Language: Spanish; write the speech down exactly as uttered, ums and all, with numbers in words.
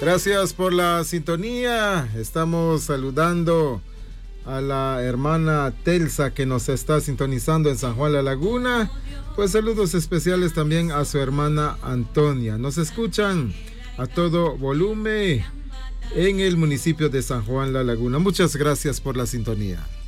Gracias por la sintonía. Estamos saludando a la hermana Telsa que nos está sintonizando en San Juan La Laguna. Pues saludos especiales también a su hermana Antonia. Nos escuchan a todo volumen en el municipio de San Juan La Laguna. Muchas gracias por la sintonía.